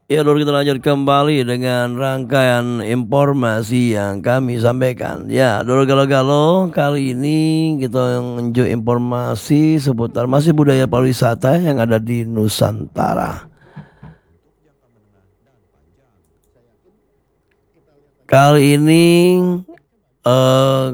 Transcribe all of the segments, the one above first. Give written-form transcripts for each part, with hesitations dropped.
Ya, dulu kita lanjut kembali dengan rangkaian informasi yang kami sampaikan. Ya, dulu galau-galau kali ini kita menunjuk informasi seputar masih budaya pariwisata yang ada di Nusantara. Kali ini eh,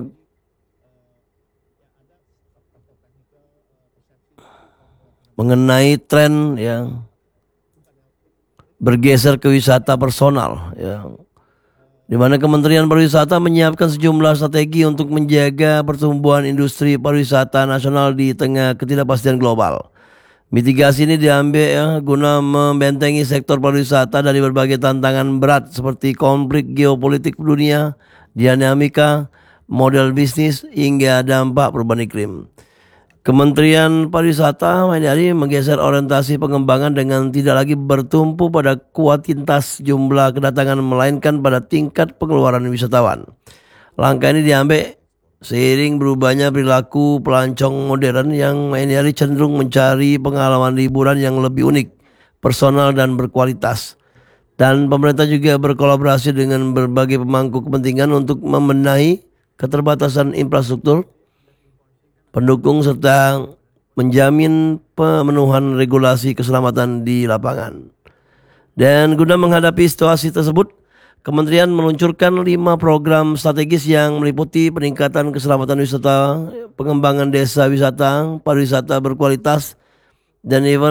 mengenai tren yang bergeser ke wisata personal, ya, di mana Kementerian Pariwisata menyiapkan sejumlah strategi untuk menjaga pertumbuhan industri pariwisata nasional di tengah ketidakpastian global. Mitigasi ini diambil ya, guna membentengi sektor pariwisata dari berbagai tantangan berat seperti konflik geopolitik dunia, dinamika model bisnis hingga dampak perubahan iklim. Kementerian Pariwisata hari menggeser orientasi pengembangan dengan tidak lagi bertumpu pada kuantitas jumlah kedatangan melainkan pada tingkat pengeluaran wisatawan. Langkah ini diambil seiring berubahnya perilaku pelancong modern yang hari cenderung mencari pengalaman liburan yang lebih unik, personal dan berkualitas. Dan pemerintah juga berkolaborasi dengan berbagai pemangku kepentingan untuk membenahi keterbatasan infrastruktur pendukung serta menjamin pemenuhan regulasi keselamatan di lapangan. Dan guna menghadapi situasi tersebut, Kementerian meluncurkan 5 program strategis yang meliputi peningkatan keselamatan wisata, pengembangan desa wisata, pariwisata berkualitas, dan event